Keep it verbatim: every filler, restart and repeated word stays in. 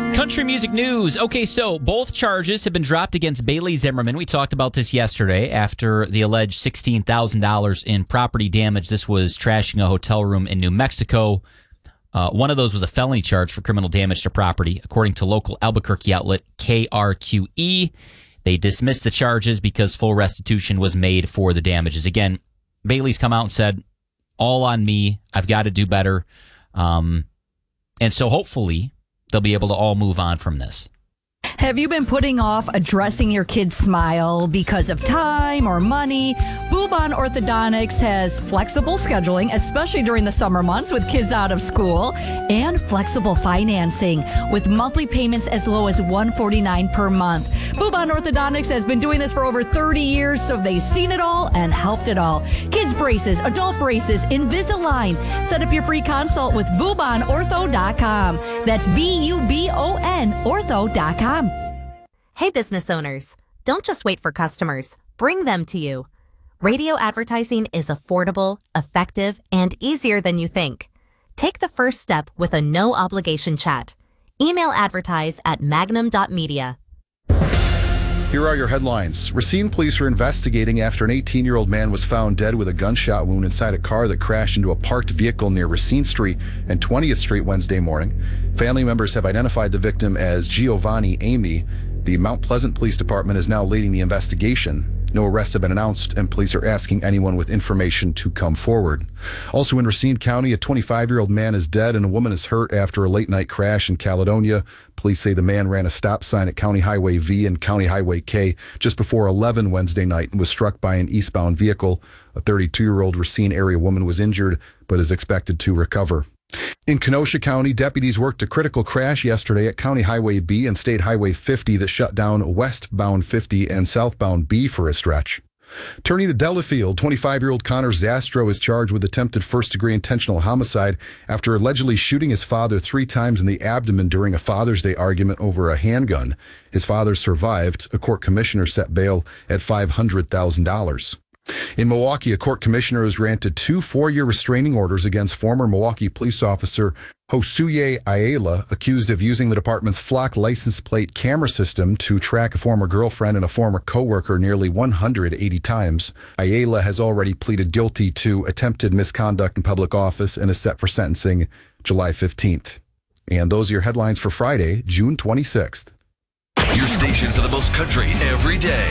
Country music news. Okay, so both charges have been dropped against Bailey Zimmerman. We talked about this yesterday after the alleged sixteen thousand dollars in property damage. This was trashing a hotel room in New Mexico. Uh, one of those was a felony charge for criminal damage to property, according to local Albuquerque outlet K R Q E. They dismissed the charges because full restitution was made for the damages. Again, Bailey's come out and said, all on me. I've got to do better. Um, and so hopefully they'll be able to all move on from this. Have you been putting off addressing your kid's smile because of time or money? Boobon Orthodontics has flexible scheduling, especially during the summer months with kids out of school, and flexible financing with monthly payments as low as one hundred forty-nine dollars per month. Boobon Orthodontics has been doing this for over thirty years, so they've seen it all and helped it all. Kids braces, adult braces, Invisalign. Set up your free consult with boobon ortho dot com. That's B U B O N ortho dot com. Hey, business owners, don't just wait for customers. Bring them to you. Radio advertising is affordable, effective, and easier than you think. Take the first step with a no-obligation chat. Email advertise at magnum dot media. Here are your headlines. Racine police are investigating after an eighteen-year-old man was found dead with a gunshot wound inside a car that crashed into a parked vehicle near Racine Street and twentieth Street Wednesday morning. Family members have identified the victim as Giovanni Amy. The Mount Pleasant Police Department is now leading the investigation. No arrests have been announced, and police are asking anyone with information to come forward. Also in Racine County, a twenty-five-year-old man is dead and a woman is hurt after a late-night crash in Caledonia. Police say the man ran a stop sign at County Highway V and County Highway K just before eleven Wednesday night and was struck by an eastbound vehicle. A thirty-two-year-old Racine area woman was injured but is expected to recover. In Kenosha County, deputies worked a critical crash yesterday at County Highway B and State Highway fifty that shut down westbound fifty and southbound B for a stretch. Turning to Delafield, twenty-five-year-old Connor Zastro is charged with attempted first-degree intentional homicide after allegedly shooting his father three times in the abdomen during a Father's Day argument over a handgun. His father survived. A court commissioner set bail at five hundred thousand dollars. In Milwaukee, a court commissioner has granted two four-year restraining orders against former Milwaukee police officer Josué Ayala, accused of using the department's Flock license plate camera system to track a former girlfriend and a former coworker nearly one hundred eighty times. Ayala has already pleaded guilty to attempted misconduct in public office and is set for sentencing July fifteenth. And those are your headlines for Friday, June twenty-sixth. Your station for the most country every day.